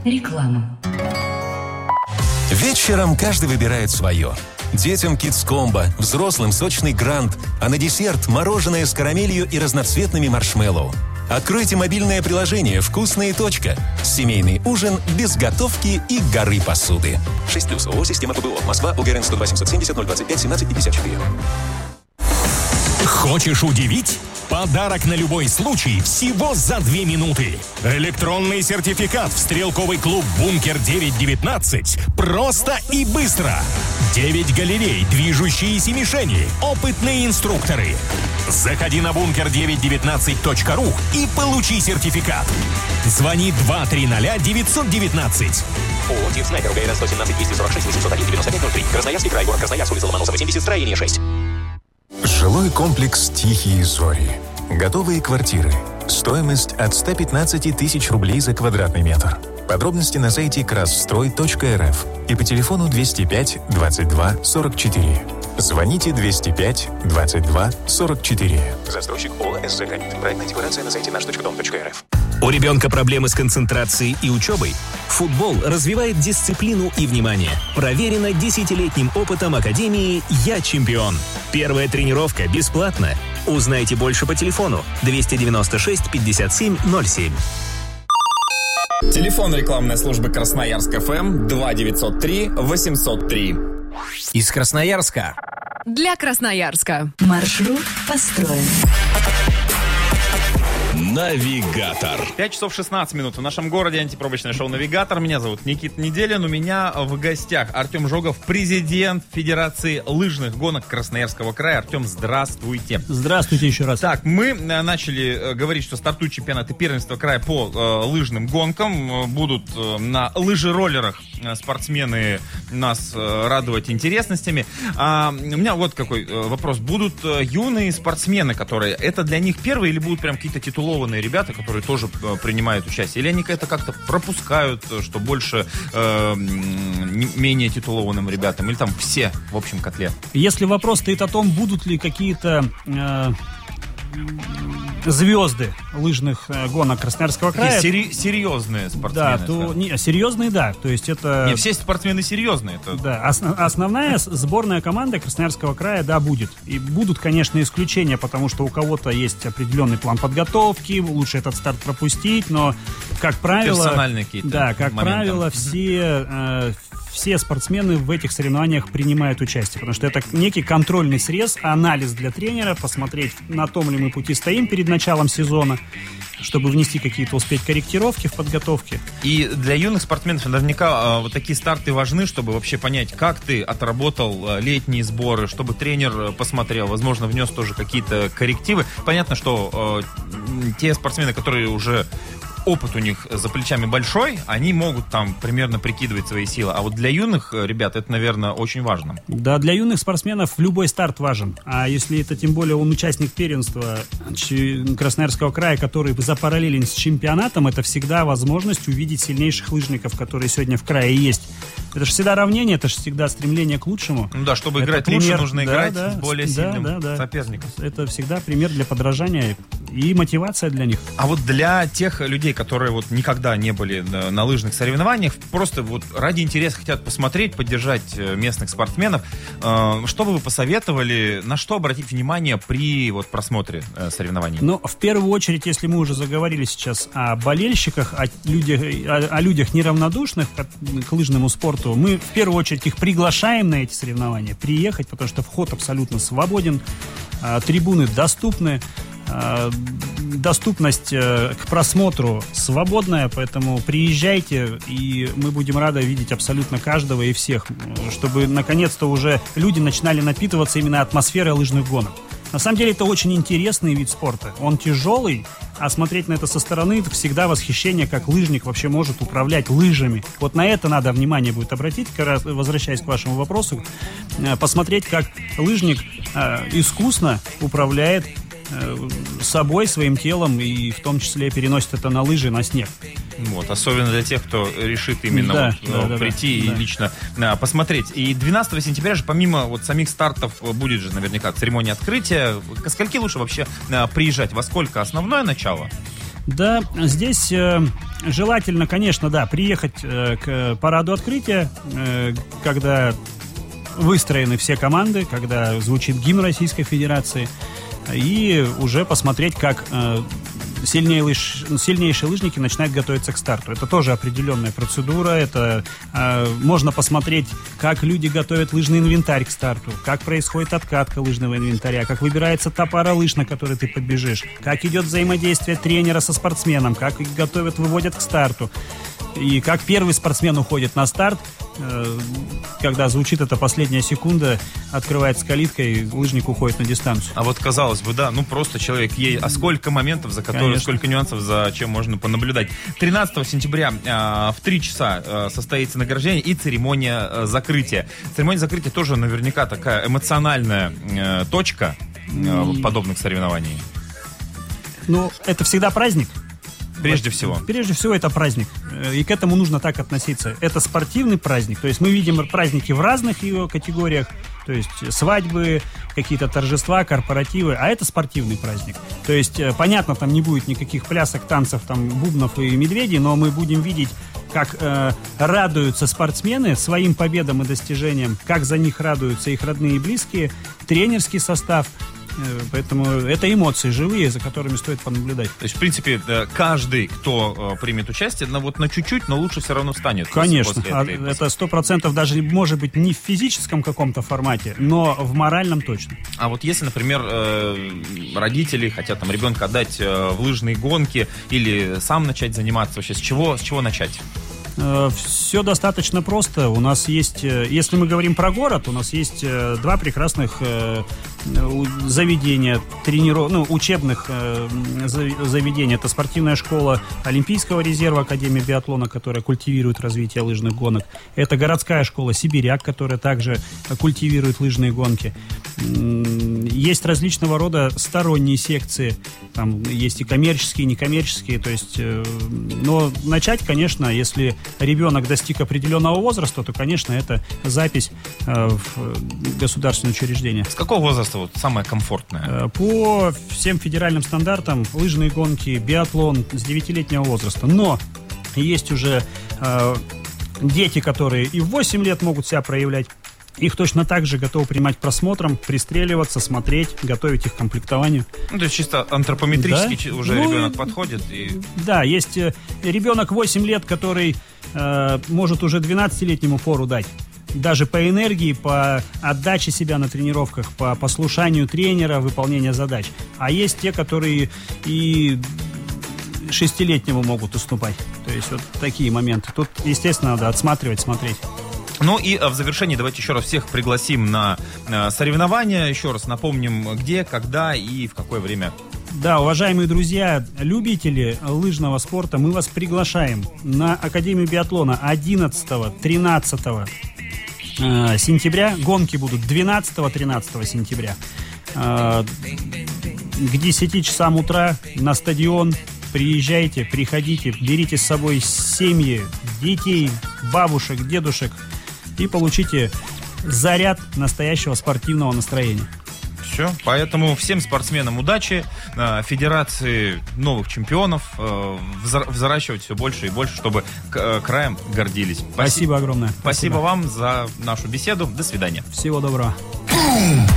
Реклама. Вечером каждый выбирает свое. Детям Kids Combo, взрослым сочный грант, а на десерт мороженое с карамелью и разноцветными маршмеллоу. Откройте мобильное приложение «Вкусная точка». Семейный ужин без готовки и горы посуды. 6+, ООО «Система ПБО». Москва, УГРН 102 770 025 17 54. Хочешь удивить? Подарок на любой случай всего за 2 минуты. Электронный сертификат в стрелковый клуб «Бункер-919». Просто и быстро. 9 галерей, движущиеся мишени, опытные инструкторы. Заходи на bunker919.ru и получи сертификат. Звони 230-919. ООО «Тир Снайпер», УГРН 117 246 801 9503. Красноярский край, город Красноярск, улица Ломоносова, 70, строение 6. Жилой комплекс «Тихие зори». Готовые квартиры. Стоимость от 115 тысяч рублей за квадратный метр. Подробности на сайте красстрой.рф и по телефону 205 22 44. Звоните 205 22 44. Застройщик ООО «СЗ Гранит». Проектная декларация на сайте наш.дом.рф. У ребенка проблемы с концентрацией и учебой? Футбол развивает дисциплину и внимание. Проверено 10-летним опытом Академии «Я чемпион». Первая тренировка бесплатна. Узнайте больше по телефону 296 57 07. Телефон рекламной службы Красноярск ФМ 2903 803. Из Красноярска. Для Красноярска. Маршрут построен. Навигатор. 5 часов 16 минут. В нашем городе антипробочное шоу «Навигатор». Меня зовут Никита Неделин. У меня в гостях Артем Жогов, президент Федерации лыжных гонок Красноярского края. Артем, здравствуйте. Здравствуйте еще раз. Так, мы начали говорить, что стартуют чемпионаты первенства края по лыжным гонкам. Будут на лыжероллерах спортсмены нас радовать интересностями. У меня вот какой вопрос. Будут юные спортсмены, которые... Это для них первые или будут прям какие-то титулованные ребята, которые тоже принимают участие? Или они это как-то пропускают, что больше менее титулованным ребятам? Или там все в общем котле? Если вопрос стоит о том, будут ли какие-то звезды лыжных гонок Красноярского края... Серьезные спортсмены. Да, серьезные, да. То есть это... Не, все спортсмены серьезные. Это... Да, основная сборная команда Красноярского края, да, будет. И будут, конечно, исключения, потому что у кого-то есть определенный план подготовки, лучше этот старт пропустить, но, как правило... Персональные какие-то Да, как моменты. правило, все спортсмены в этих соревнованиях принимают участие, потому что это некий контрольный срез, анализ для тренера, посмотреть, на том ли мы пути стоим перед началом сезона, чтобы внести какие-то, успеть корректировки в подготовке. И для юных спортсменов наверняка вот такие старты важны, чтобы вообще понять, как ты отработал летние сборы, чтобы тренер посмотрел, возможно, внес тоже какие-то коррективы. Понятно, что те спортсмены, которые уже... опыт у них за плечами большой, они могут там примерно прикидывать свои силы. А вот для юных ребят это, наверное, очень важно. Да, для юных спортсменов любой старт важен. А если это тем более он участник первенства Красноярского края, который запараллелен с чемпионатом, это всегда возможность увидеть сильнейших лыжников, которые сегодня в крае есть. Это же всегда равнение, это же всегда стремление к лучшему. Ну да, чтобы это играть пример, лучше, нужно играть с более сильным соперником. Это всегда пример для подражания и мотивация для них. А вот для тех людей, которые вот никогда не были на лыжных соревнованиях, просто вот ради интереса хотят посмотреть, поддержать местных спортсменов, что бы вы посоветовали, на что обратить внимание при вот просмотре соревнований? Ну, в первую очередь, если мы уже заговорили сейчас о болельщиках, о людях неравнодушных к лыжному спорту, мы в первую очередь их приглашаем на эти соревнования приехать, потому что вход абсолютно свободен, трибуны доступны, доступность к просмотру свободная, поэтому приезжайте, и мы будем рады видеть абсолютно каждого и всех, чтобы наконец-то уже люди начинали напитываться именно атмосферой лыжных гонок. На самом деле это очень интересный вид спорта. Он тяжелый, а смотреть на это со стороны — это всегда восхищение, как лыжник вообще может управлять лыжами. Вот на это надо внимание будет обратить, возвращаясь к вашему вопросу, посмотреть, как лыжник искусно управляет собой, своим телом, и в том числе переносит это на лыжи, на снег. Вот, особенно для тех, кто решит именно прийти и лично посмотреть. И 12 сентября же, помимо вот самих стартов, будет же наверняка церемония открытия. Ко скольки лучше вообще приезжать? Во сколько основное начало? Да, здесь желательно, конечно, да, приехать к параду открытия, когда выстроены все команды, когда звучит гимн Российской Федерации, и уже посмотреть, как сильнейшие лыжники начинают готовиться к старту. Это тоже определенная процедура. Это можно посмотреть, как люди готовят лыжный инвентарь к старту, как происходит откатка лыжного инвентаря, как выбирается та пара лыж, на которой ты побежишь, как идет взаимодействие тренера со спортсменом, как их готовят, выводят к старту. И как первый спортсмен уходит на старт, когда звучит эта последняя секунда, открывается калитка, и лыжник уходит на дистанцию. А вот, казалось бы, да, ну просто человек едет. А сколько моментов, за которые, конечно, сколько нюансов, за чем можно понаблюдать. 13 сентября в 3 часа состоится награждение и церемония закрытия. Церемония закрытия тоже наверняка такая эмоциональная точка подобных соревнований. Ну, это всегда праздник. Прежде всего. Прежде всего, это праздник. И к этому нужно так относиться. Это спортивный праздник. То есть мы видим праздники в разных его категориях. То есть свадьбы, какие-то торжества, корпоративы. А это спортивный праздник. То есть, понятно, там не будет никаких плясок, танцев, там, бубнов и медведей, но мы будем видеть, как радуются спортсмены своим победам и достижениям, как за них радуются их родные и близкие, тренерский состав. Поэтому это эмоции живые, за которыми стоит понаблюдать. То есть, в принципе, каждый, кто примет участие, на чуть-чуть, но лучше все равно станет. Конечно. Это 100% даже, может быть, не в физическом каком-то формате, но в моральном точно. А вот если, например, родители хотят там ребенка отдать в лыжные гонки или сам начать заниматься, вообще с чего начать? Все достаточно просто. У нас есть, если мы говорим про город, у нас есть 2 прекрасных заведения, учебных заведений. Это спортивная школа Олимпийского резерва, Академия биатлона, которая культивирует развитие лыжных гонок. Это городская школа Сибиряк, которая также культивирует лыжные гонки. Есть различного рода сторонние секции. Там есть и коммерческие, и некоммерческие. То есть, но начать, конечно, если ребенок достиг определенного возраста, то, конечно, это запись в государственное учреждение. С какого возраста вот самое комфортное? По всем федеральным стандартам лыжные гонки, биатлон с 9-летнего возраста. Но есть уже дети, которые и в 8 лет могут себя проявлять. Их точно так же готовы принимать просмотром, пристреливаться, смотреть, готовить их к комплектованию. Ну, то есть чисто антропометрически, да? Уже ребенок подходит. Да, есть ребенок 8 лет, который может уже 12-летнему фору дать. Даже по энергии, по отдаче себя на тренировках, по послушанию тренера, выполнению задач. А есть те, которые и 6-летнему могут уступать. То есть вот такие моменты. Тут, естественно, надо отсматривать, смотреть. Ну и в завершении давайте еще раз всех пригласим на соревнования. Еще раз напомним, где, когда и в какое время. Да, уважаемые друзья, любители лыжного спорта, мы вас приглашаем на Академию биатлона 11-13 сентября. Гонки будут 12-13 сентября. К 10 часам утра на стадион. Приезжайте, приходите, берите с собой семьи, детей, бабушек, дедушек и получите заряд настоящего спортивного настроения. Все, поэтому всем спортсменам удачи, федерации новых чемпионов, взращивать все больше и больше, чтобы краем гордились. Спасибо огромное. Спасибо вам за нашу беседу. До свидания. Всего доброго.